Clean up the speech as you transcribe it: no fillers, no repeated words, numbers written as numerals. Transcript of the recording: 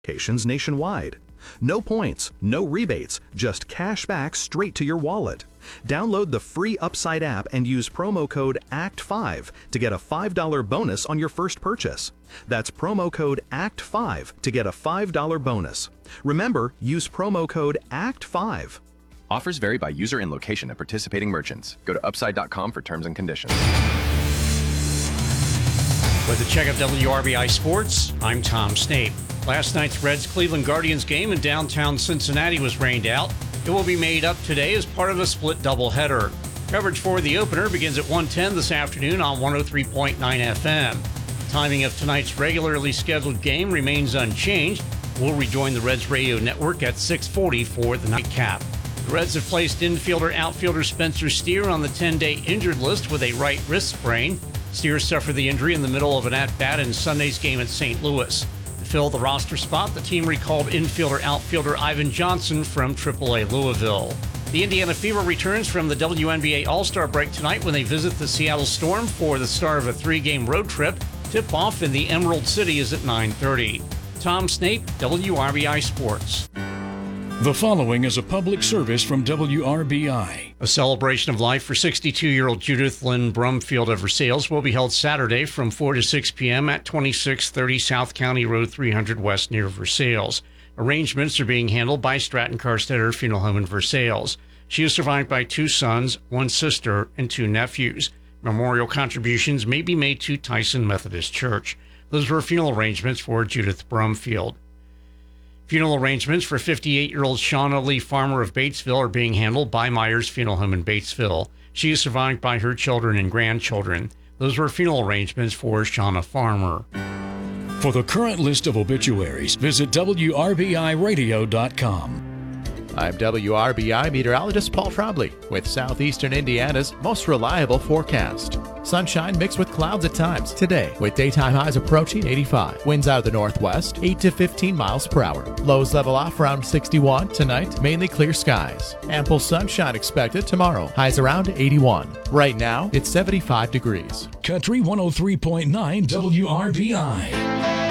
locations nationwide. No points, no rebates, just cash back straight to your wallet. Download the free Upside app and use promo code ACT5 to get a $5 bonus on your first purchase. That's promo code ACT5 to get a $5 bonus. Remember, use promo code ACT5. Offers vary by user and location at participating merchants. Go to upside.com for terms and conditions. With a check of WRBI Sports, I'm Tom Snape. Last night's Reds-Cleveland Guardians game in downtown Cincinnati was rained out. It will be made up today as part of a split doubleheader. Coverage for the opener begins at 1:10 this afternoon on 103.9 FM. Timing of tonight's regularly scheduled game remains unchanged. We'll rejoin the Reds radio network at 6:40 for the nightcap. The Reds have placed infielder-outfielder Spencer Steer on the 10-day injured list with a right wrist sprain. Steer suffered the injury in the middle of an at-bat in Sunday's game at St. Louis. To fill the roster spot, the team recalled infielder-outfielder Ivan Johnson from AAA Louisville. The Indiana Fever returns from the WNBA All-Star break tonight when they visit the Seattle Storm for the start of a 3-game road trip. Tip-off in the Emerald City is at 9:30. Tom Snape, WRBI Sports. The following is a public service from WRBI. A celebration of life for 62-year-old Judith Lynn Brumfield of Versailles will be held Saturday from 4 to 6 p.m. at 2630 South County Road 300 West near Versailles. Arrangements are being handled by Stratton Carstetter Funeral Home in Versailles. She is survived by 2 sons, 1 sister, and 2 nephews. Memorial contributions may be made to Tyson Methodist Church. Those were funeral arrangements for Judith Brumfield. Funeral arrangements for 58-year-old Shauna Lee Farmer of Batesville are being handled by Myers Funeral Home in Batesville. She is survived by her children and grandchildren. Those were funeral arrangements for Shauna Farmer. For the current list of obituaries, visit WRBIRadio.com. I'm WRBI meteorologist Paul Trombley with Southeastern Indiana's most reliable forecast. Sunshine mixed with clouds at times today, with daytime highs approaching 85. Winds out of the northwest, 8 to 15 miles per hour. Lows level off around 61. Tonight, mainly clear skies. Ample sunshine expected tomorrow. Highs around 81. Right now, it's 75 degrees. Country 103.9 WRBI.